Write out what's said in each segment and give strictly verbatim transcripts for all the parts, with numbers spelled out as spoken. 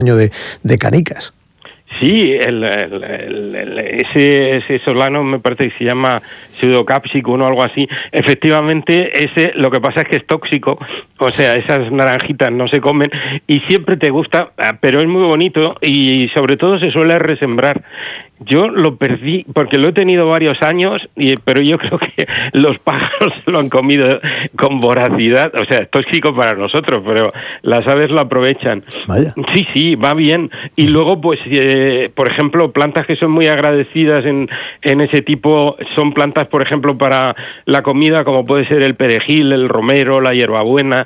de, de canicas. Sí, el, el, el, el, ese, ese solano me parece que se llama pseudocapsicum o algo así. Efectivamente, ese lo que pasa es que es tóxico, o sea, esas naranjitas no se comen y siempre te gusta, pero es muy bonito y sobre todo se suele resembrar. Yo lo perdí porque lo he tenido varios años, y, pero yo creo que los pájaros lo han comido con voracidad. O sea, es tóxico para nosotros, pero las aves lo aprovechan. Vaya. Sí, sí, va bien. Y luego, pues, eh, por ejemplo, plantas que son muy agradecidas en, en ese tipo, son plantas, por ejemplo, para la comida, como puede ser el perejil, el romero, la hierbabuena,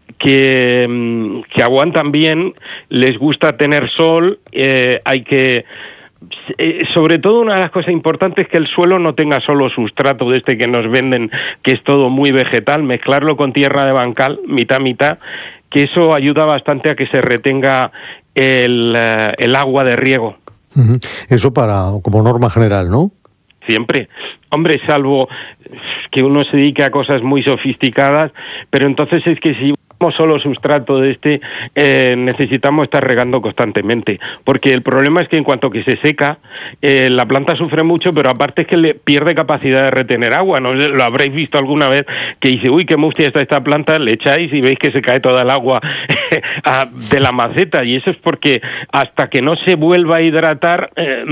que, que aguantan bien, les gusta tener sol, eh, hay que... Eh, sobre todo una de las cosas importantes es que el suelo no tenga solo sustrato de este que nos venden, que es todo muy vegetal, mezclarlo con tierra de bancal, mitad, mitad, que eso ayuda bastante a que se retenga el, uh, el agua de riego. Uh-huh. Eso para como norma general, ¿no? Siempre. Hombre, salvo que uno se dedique a cosas muy sofisticadas, pero entonces es que si solo sustrato de este, eh, necesitamos estar regando constantemente, porque el problema es que en cuanto que se seca, eh, la planta sufre mucho, pero aparte es que le pierde capacidad de retener agua. ¿No? Lo habréis visto alguna vez que dice, uy, qué mustia está esta planta, le echáis y veis que se cae toda el agua de la maceta, y eso es porque hasta que no se vuelva a hidratar, eh,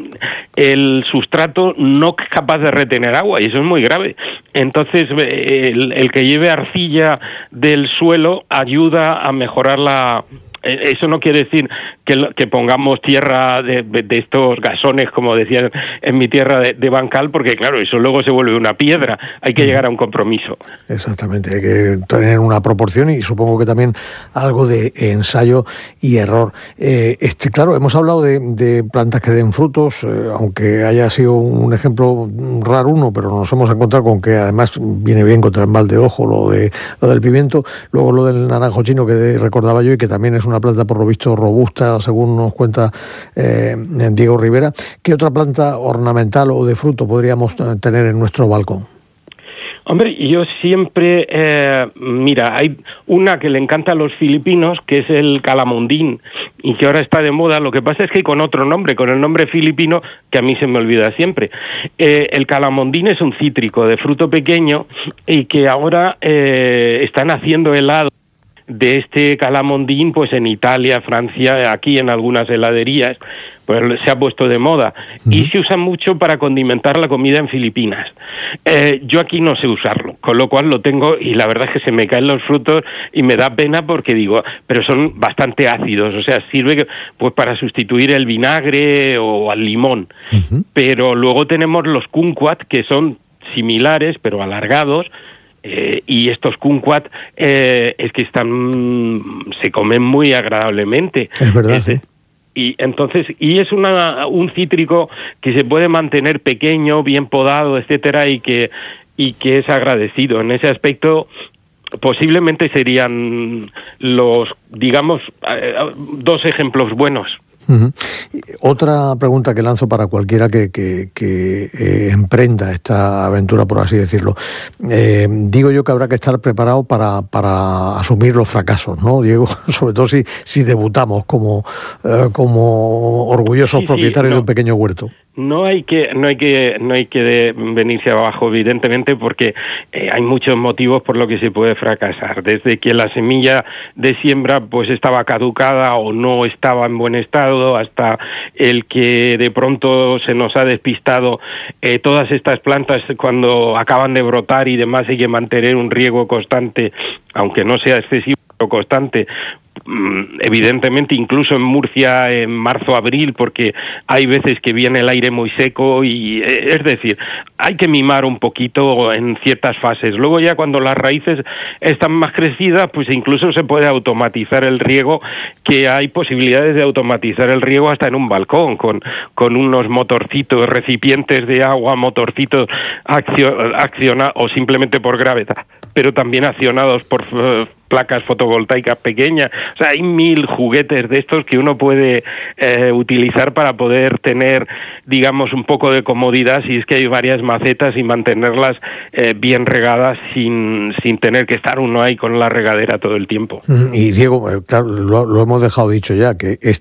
el sustrato no es capaz de retener agua, y eso es muy grave. Entonces, el, el que lleve arcilla del suelo ayuda a mejorar la... Eso no quiere decir que, que pongamos tierra de, de estos gasones, como decían en mi tierra, de, de bancal, porque claro, eso luego se vuelve una piedra. Hay que llegar a un compromiso. Exactamente, hay que tener una proporción y supongo que también algo de ensayo y error. Eh, este, claro, hemos hablado de, de plantas que den frutos, eh, aunque haya sido un ejemplo raro uno, pero nos hemos encontrado con que además viene bien contra el mal de ojo lo, de, lo del pimiento, luego lo del naranjo chino que recordaba yo y que también es una planta por lo visto robusta, según nos cuenta eh, Diego Rivera. ¿Qué otra planta ornamental o de fruto podríamos tener en nuestro balcón? Hombre, yo siempre, eh, mira, hay una que le encanta a los filipinos, que es el calamondín, y que ahora está de moda. Lo que pasa es que con otro nombre, con el nombre filipino, que a mí se me olvida siempre. Eh, el calamondín es un cítrico de fruto pequeño y que ahora eh, están haciendo helado de este calamondín, pues en Italia, Francia, aquí en algunas heladerías, pues se ha puesto de moda. Uh-huh. Y se usa mucho para condimentar la comida en Filipinas. Eh, yo aquí no sé usarlo, con lo cual lo tengo y la verdad es que se me caen los frutos y me da pena porque digo, pero son bastante ácidos, o sea, sirve pues para sustituir el vinagre o al limón. Uh-huh. Pero luego tenemos los kumquat, que son similares, pero alargados. Eh, y estos kumquat eh, es que están, se comen muy agradablemente. Es verdad. Es, sí. Y entonces, y es una, un cítrico que se puede mantener pequeño, bien podado, etcétera, y que, y que es agradecido. En ese aspecto, posiblemente serían los, digamos, eh, dos ejemplos buenos. Uh-huh. Otra pregunta que lanzo para cualquiera que, que, que eh, emprenda esta aventura, por así decirlo. Eh, digo yo que habrá que estar preparado para, para asumir los fracasos, ¿no, Diego? Sobre todo si, si debutamos como, eh, como orgullosos sí, propietarios sí, no. de un pequeño huerto. No hay que no hay que no hay que de, venirse abajo, evidentemente, porque eh, hay muchos motivos por los que se puede fracasar, desde que la semilla de siembra pues estaba caducada o no estaba en buen estado, hasta el que de pronto se nos ha despistado eh, todas estas plantas cuando acaban de brotar y demás. Hay que mantener un riego constante, aunque no sea excesivo o constante. Evidentemente, incluso en Murcia en marzo, abril, porque hay veces que viene el aire muy seco y es decir, hay que mimar un poquito en ciertas fases. Luego ya cuando las raíces están más crecidas, pues incluso se puede automatizar el riego, que hay posibilidades de automatizar el riego hasta en un balcón, con, con unos motorcitos, recipientes de agua, motorcitos accionados o simplemente por gravedad, pero también accionados por placas fotovoltaicas pequeñas. O sea, hay mil juguetes de estos que uno puede eh, utilizar para poder tener, digamos, un poco de comodidad si es que hay varias macetas y mantenerlas eh, bien regadas sin, sin tener que estar uno ahí con la regadera todo el tiempo. Y Diego, claro, lo, lo hemos dejado dicho ya, que